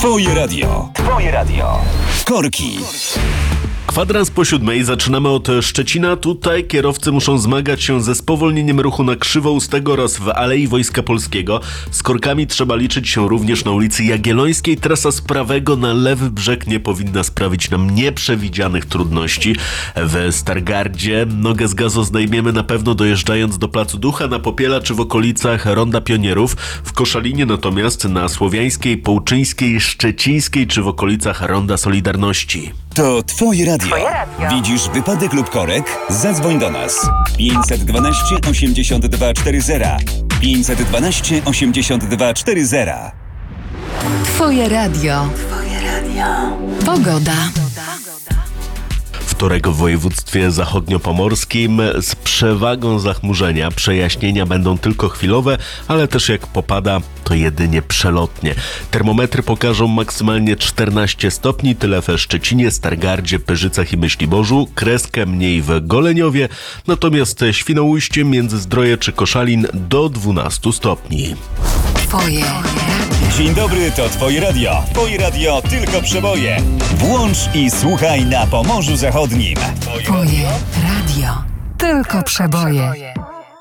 Twoje radio. Twoje radio. Korki. Kwadrans po 7:00. Zaczynamy od Szczecina. Tutaj kierowcy muszą zmagać się ze spowolnieniem ruchu na Krzywoustego oraz w Alei Wojska Polskiego. Z korkami trzeba liczyć się również na ulicy Jagiellońskiej. Trasa z prawego na lewy brzeg nie powinna sprawić nam nieprzewidzianych trudności. W Stargardzie nogę z gazu zdejmiemy na pewno dojeżdżając do Placu Ducha, na Popiela czy w okolicach Ronda Pionierów. W Koszalinie natomiast na Słowiańskiej, Połczyńskiej, Szczecińskiej czy w okolicach Ronda Solidarności. To Twoje radio. Widzisz wypadek lub korek? Zadzwoń do nas. 512 82 40. 512 82 40. Twoje radio. Twoje radio. Pogoda. Wtorek w województwie zachodniopomorskim z przewagą zachmurzenia. Przejaśnienia będą tylko chwilowe, ale też jak popada, to jedynie przelotnie. Termometry pokażą maksymalnie 14 stopni, tyle we Szczecinie, Stargardzie, Pyrzycach i Myśliborzu, kreskę mniej w Goleniowie, natomiast Świnoujście, Międzyzdroje czy Koszalin do 12 stopni. Twoje radio. Dzień dobry, to Twoje radio. Twoje radio tylko przeboje. Włącz i słuchaj na Pomorzu Zachodnim. Twoje radio. Tylko przeboje.